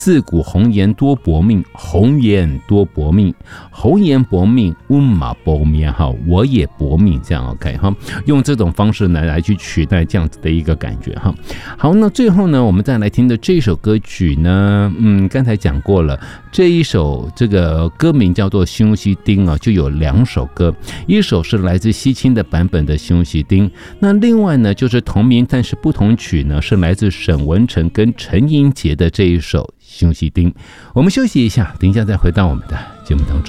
自古红颜多薄命，红颜多薄命，红颜薄命，温马薄命哈，我也薄命这样 OK 哈，用这种方式呢来去取代这样子的一个感觉哈。好，那最后呢，我们再来听的这首歌曲呢，刚才讲过了，这一首这个歌名叫做《休息丁》啊，就有2首歌，一首是来自西青的版本的《休息丁》，那另外呢就是同名但是不同曲呢，是来自沈文程跟陈英杰的这一首《休息丁》。我们休息一下，等一下再回到我们的节目当中。